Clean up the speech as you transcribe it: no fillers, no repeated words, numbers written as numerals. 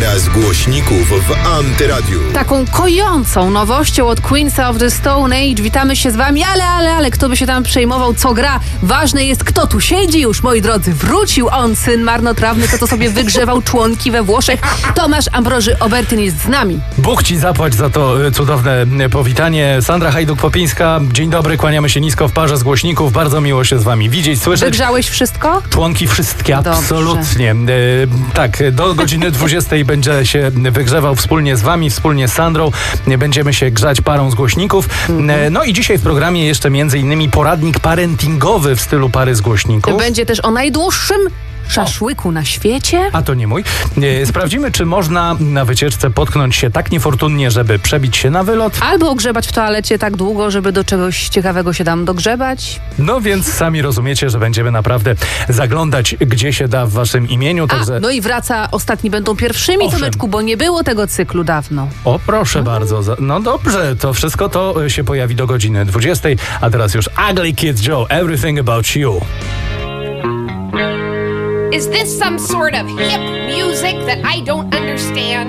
Para z głośników w Antyradiu. Taką kojącą nowością od Queens of the Stone Age witamy się z wami, ale kto by się tam przejmował, co gra? Ważne jest, kto tu siedzi już, moi drodzy. Wrócił on, syn marnotrawny, to sobie wygrzewał członki we Włoszech. Tomasz Ambroży Obertyn jest z nami. Bóg ci zapłać za to cudowne powitanie. Sandra Hajduk-Popińska, dzień dobry, kłaniamy się nisko w parze z głośników. Bardzo miło się z wami widzieć, słyszeć. Wygrzałeś wszystko? Członki wszystkie, Dobrze. absolutnie. Tak, do godziny 20 będzie się wygrzewał wspólnie z wami, wspólnie z Sandrą. Będziemy się grzać parą z głośników. No i dzisiaj w programie jeszcze między innymi poradnik parentingowy w stylu pary z głośników. Będzie też o najdłuższym szaszłyku na świecie. A to nie mój. Sprawdzimy, czy można na wycieczce potknąć się tak niefortunnie, żeby przebić się na wylot. Albo ogrzebać w toalecie tak długo, żeby do czegoś ciekawego się tam dogrzebać. No więc sami rozumiecie, że będziemy naprawdę zaglądać, gdzie się da w waszym imieniu. Także... No i wraca, ostatni będą pierwszymi, Owszem. Tomeczku, bo nie było tego cyklu dawno. O, proszę bardzo. No dobrze, to wszystko to się pojawi do godziny 20. A teraz już Ugly Kid Joe, Everything About You. Is this some sort of hip music that I don't understand?